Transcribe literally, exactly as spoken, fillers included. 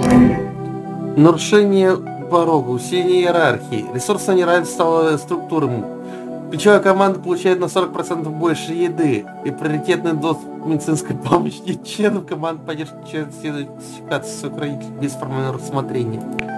Нарушение порога, усиление иерархии, ресурсное неравенство структурам. Ключевая команда получает на сорок процентов больше еды и приоритетный доступ к медицинской помощи. Членов команд поддержки через идентификацию своих родителей без формального рассмотрения.